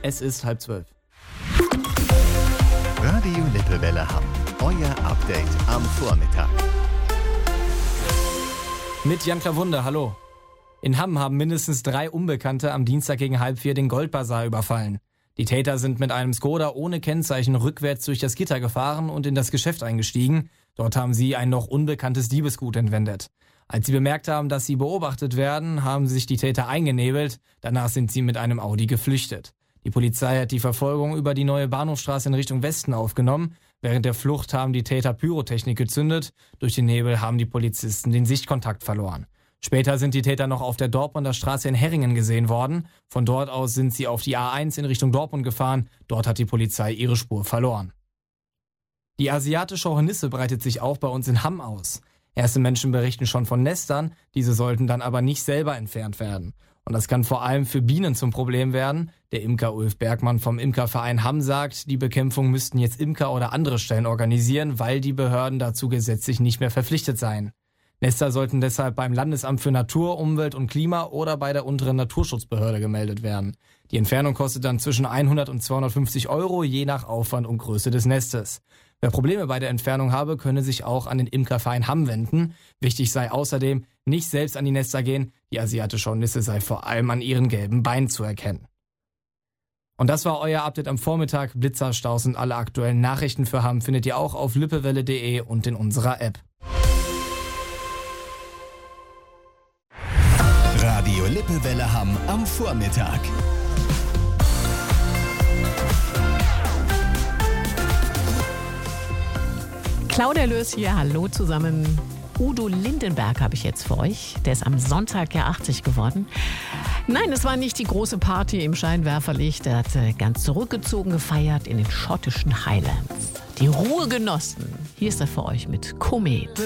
Es ist 11:30. Radio Lippewelle Hamm. Euer Update am Vormittag. Mit Jan Klawunde, hallo. In Hamm haben mindestens 3 Unbekannte am Dienstag gegen 3:30 den Goldbazar überfallen. Die Täter sind mit einem Skoda ohne Kennzeichen rückwärts durch das Gitter gefahren und in das Geschäft eingestiegen. Dort haben sie ein noch unbekanntes Diebesgut entwendet. Als sie bemerkt haben, dass sie beobachtet werden, haben sich die Täter eingenebelt. Danach sind sie mit einem Audi geflüchtet. Die Polizei hat die Verfolgung über die neue Bahnhofstraße in Richtung Westen aufgenommen. Während der Flucht haben die Täter Pyrotechnik gezündet. Durch den Nebel haben die Polizisten den Sichtkontakt verloren. Später sind die Täter noch auf der Dortmunder Straße in Herringen gesehen worden. Von dort aus sind sie auf die A1 in Richtung Dortmund gefahren. Dort hat die Polizei ihre Spur verloren. Die asiatische Hornisse breitet sich auch bei uns in Hamm aus. Erste Menschen berichten schon von Nestern, diese sollten dann aber nicht selber entfernt werden. Und das kann vor allem für Bienen zum Problem werden. Der Imker Ulf Bergmann vom Imkerverein Hamm sagt, die Bekämpfung müssten jetzt Imker oder andere Stellen organisieren, weil die Behörden dazu gesetzlich nicht mehr verpflichtet seien. Nester sollten deshalb beim Landesamt für Natur, Umwelt und Klima oder bei der unteren Naturschutzbehörde gemeldet werden. Die Entfernung kostet dann zwischen 100 und 250 €, je nach Aufwand und Größe des Nestes. Wer Probleme bei der Entfernung habe, könne sich auch an den Imkerverein Hamm wenden. Wichtig sei außerdem, nicht selbst an die Nester gehen. Die asiatische Hornisse sei vor allem an ihren gelben Beinen zu erkennen. Und das war euer Update am Vormittag. Blitzer, Staus und alle aktuellen Nachrichten für Hamm findet ihr auch auf lippewelle.de und in unserer App. Radio Lippewelle Hamm am Vormittag. Claudia Löß hier, hallo zusammen. Udo Lindenberg habe ich jetzt für euch. Der ist am Sonntag ja 80 geworden. Nein, es war nicht die große Party im Scheinwerferlicht. Er hat ganz zurückgezogen gefeiert in den schottischen Highlands. Die Ruhe genossen. Hier ist er für euch mit Komet.